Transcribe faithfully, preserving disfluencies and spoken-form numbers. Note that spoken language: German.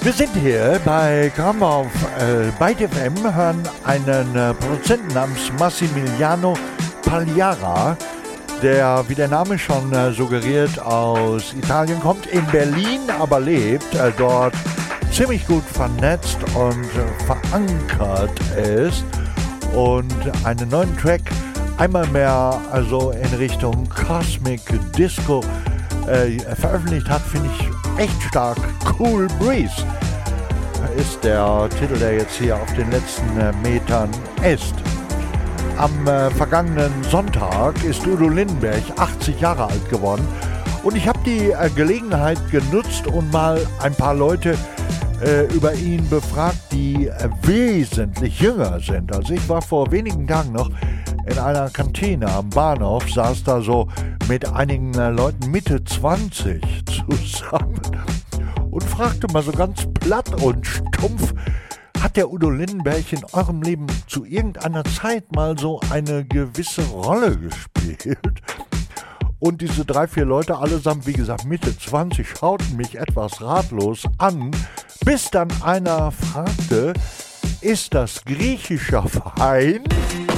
Wir sind hier bei Gramm auf äh, Byte F M, hören einen äh, Produzenten namens Massimiliano Pagliara, der, wie der Name schon äh, suggeriert, aus Italien kommt, in Berlin aber lebt, äh, dort ziemlich gut vernetzt und äh, verankert ist und einen neuen Track einmal mehr also in Richtung Cosmic Disco äh, veröffentlicht hat, finde ich echt stark. Cool Breeze ist der Titel, der jetzt hier auf den letzten äh, Metern ist. Am äh, vergangenen Sonntag ist Udo Lindenberg achtzig Jahre alt geworden und ich habe die äh, Gelegenheit genutzt und mal ein paar Leute äh, über ihn befragt, die äh, wesentlich jünger sind. Also ich war vor wenigen Tagen noch in einer Kantine am Bahnhof, saß da so mit einigen äh, Leuten Mitte zwanzig zusammen und fragte mal so ganz platt und stumpf: Hat der Udo Lindenberg in eurem Leben zu irgendeiner Zeit mal so eine gewisse Rolle gespielt? Und diese drei, vier Leute, allesamt, wie gesagt, Mitte zwanzig, schauten mich etwas ratlos an, bis dann einer fragte: Ist das griechischer Wein?